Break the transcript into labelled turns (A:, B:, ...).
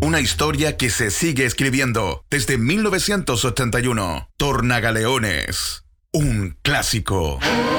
A: una historia que se sigue escribiendo desde 1981. Tornagaleones, un clásico.